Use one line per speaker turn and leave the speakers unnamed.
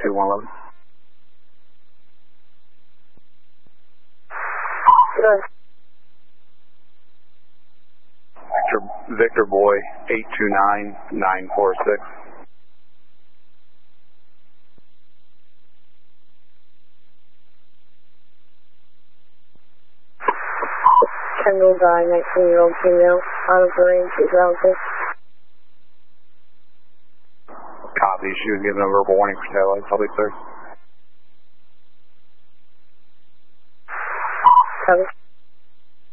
2111.
Good.
Victor Boy, 829946.
Kendall Guy, 19-year-old female, out of the range, is relative.
Copy. She was given a verbal warning for tail lights. I'll be clear.
Copy.